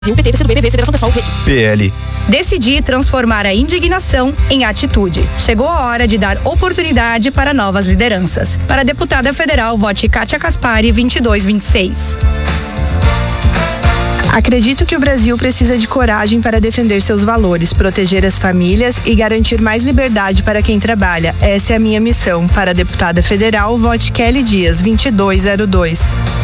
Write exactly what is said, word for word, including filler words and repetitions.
P T, P C do B, P V, Federação Pessoal, Rede. P L. Decidi transformar a indignação em atitude. Chegou a hora de dar oportunidade para novas lideranças. Para a deputada federal, vote Kátia Caspari, vinte e dois vinte e seis. Acredito que o Brasil precisa de coragem para defender seus valores, proteger as famílias e garantir mais liberdade para quem trabalha. Essa é a minha missão. Para a deputada federal, vote Kelly Dias, vinte e dois zero dois.